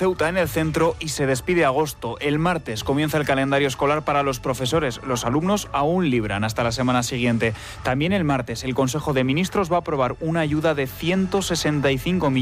Ceuta, en el centro, y se despide agosto. El martes comienza el calendario escolar para los profesores. Los alumnos aún libran hasta la semana siguiente. También el martes el Consejo de Ministros va a aprobar una ayuda de 165 millones